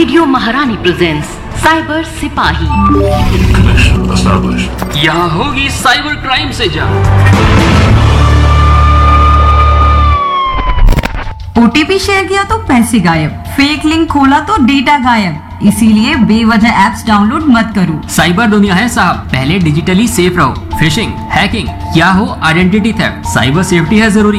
Radio महारानी presents cyber सिपाही। Connection established. यहाँ होगी साइबर क्राइम से जंग। ओटीपी शेयर किया तो पैसे गायब, फेक लिंक खोला तो डेटा गायब। इसीलिए बेवजह एप्स डाउनलोड मत करो। साइबर दुनिया है साहब, पहले डिजिटली सेफ रहो। फिशिंग, हैकिंग या हो आइडेंटिटी थेफ्ट, साइबर सेफ्टी है जरूरी।